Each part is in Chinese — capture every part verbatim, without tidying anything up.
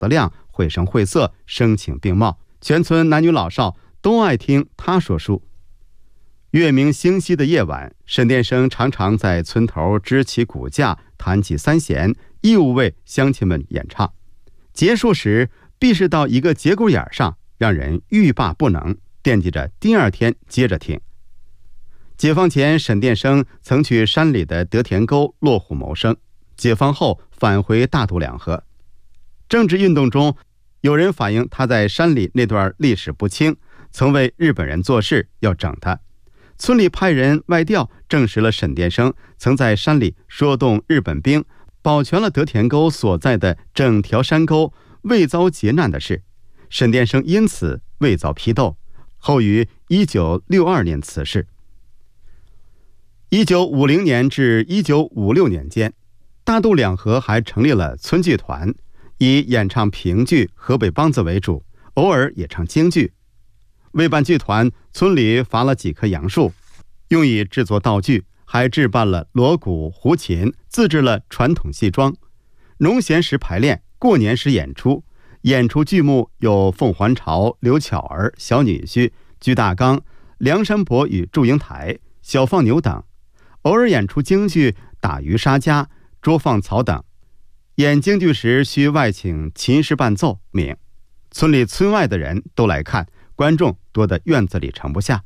得亮，绘声绘色，声情并茂，全村男女老少都爱听他说书。月明星稀的夜晚，沈殿生常常在村头支起骨架，弹起三弦，义务为乡亲们演唱。结束时必是到一个节骨眼上，让人欲罢不能，惦记着第二天接着听。解放前，沈殿生曾去山里的德田沟落户谋生，解放后返回大渡两河。政治运动中，有人反映他在山里那段历史不清，曾为日本人做事，要整他。村里派人外调，证实了沈殿生曾在山里说动日本兵，保全了德田沟所在的整条山沟未遭劫难的事。沈殿生因此未遭批斗，后于一九六二年辞世。一九五零年至一九五六年间，大渡两河还成立了村剧团，以演唱评剧、河北梆子为主，偶尔也唱京剧。为办剧团，村里伐了几棵杨树，用以制作道具，还置办了锣鼓、胡琴，自制了传统戏装。农闲时排练，过年时演出。演出剧目有《凤还巢》、《刘巧儿》、《小女婿》、《鞠大刚》、《梁山伯与祝英台》、《小放牛》等。偶尔演出京剧《打渔杀家》、《捉放草》等。演京剧时需外请琴师伴奏，名村里村外的人都来看，观众多得院子里盛不下。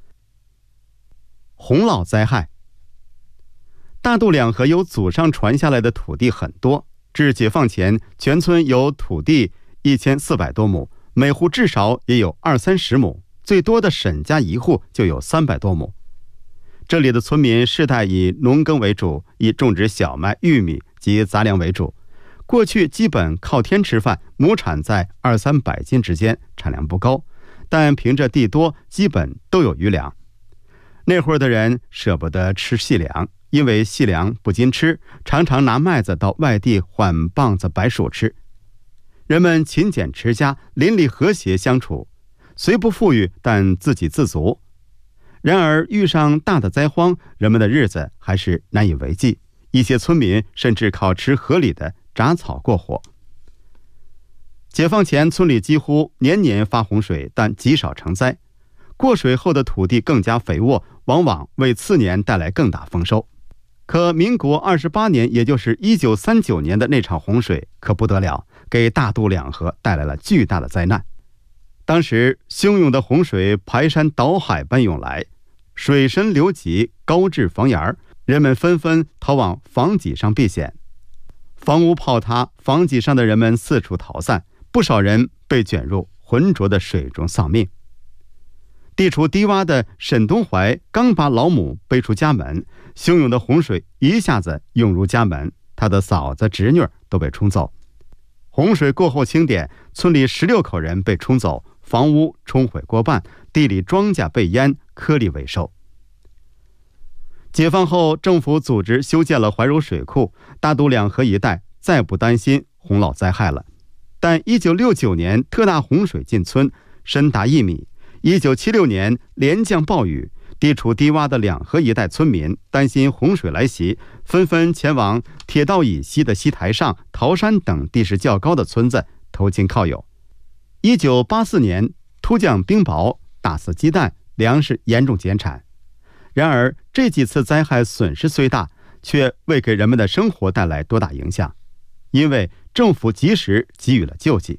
洪涝灾害，大渡两河有祖上传下来的土地很多，至解放前，全村有土地一千四百多亩，每户至少也有二三十亩，最多的沈家一户就有三百多亩。这里的村民世代以农耕为主，以种植小麦、玉米及杂粮为主。过去基本靠天吃饭，亩产在二三百斤之间，产量不高，但凭着地多，基本都有余粮。那会儿的人舍不得吃细粮，因为细粮不禁吃，常常拿麦子到外地换棒子白薯吃。人们勤俭持家，邻里和谐相处，虽不富裕，但自给自足。然而遇上大的灾荒，人们的日子还是难以为继，一些村民甚至靠吃河里的杂草过活。解放前，村里几乎年年发洪水，但极少成灾。过水后的土地更加肥沃，往往为次年带来更大丰收。可民国二十八年，也就是一九三九年的那场洪水可不得了，给大渡两河带来了巨大的灾难。当时汹涌的洪水排山倒海般涌来，水深流急，高至房檐，人们纷纷逃往房脊上避险。房屋泡塌，房脊上的人们四处逃散，不少人被卷入浑浊的水中丧命。地处低洼的沈东怀刚把老母背出家门，汹涌的洪水一下子涌入家门，他的嫂子侄女都被冲走。洪水过后清点，村里十六口人被冲走，房屋冲毁过半，地里庄稼被淹，颗粒未收。解放后，政府组织修建了怀柔水库，大渡两河一带再不担心洪涝灾害了。但一九六九年特大洪水进村，深达一米。一九七六年连降暴雨，地处低洼的两河一带村民担心洪水来袭，纷纷前往铁道以西的西台上、桃山等地势较高的村子投亲靠友。一九八四年突降冰雹，大肆鸡蛋，粮食严重减产。然而这几次灾害损失虽大，却未给人们的生活带来多大影响，因为政府及时给予了救济。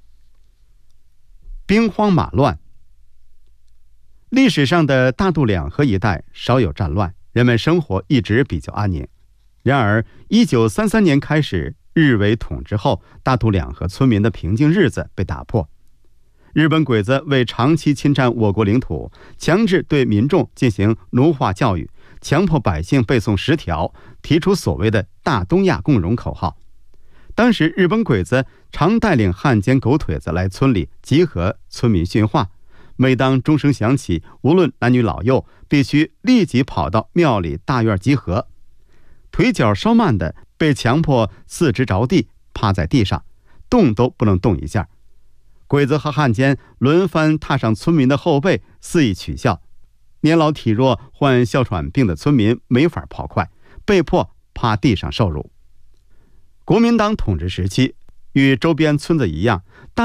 兵荒马乱，历史上的大渡两河一带少有战乱，人们生活一直比较安宁。然而一九三三年开始，日伪统治后，大渡两河村民的平静日子被打破。日本鬼子为长期侵占我国领土，强制对民众进行奴化教育，强迫百姓背诵十条，提出所谓的大东亚共荣口号。当时日本鬼子常带领汉奸狗腿子来村里集合村民训话，每当钟声响起，无论男女老幼，必须立即跑到庙里大院集合。腿脚稍慢的被强迫四肢着地，趴在地上，动都不能动一下。鬼子和汉奸轮番踏上村民的后背，肆意取笑。年老体弱、患哮喘病的村民没法跑快，被迫趴地上受辱。国民党统治时期， 与周边村子一样，大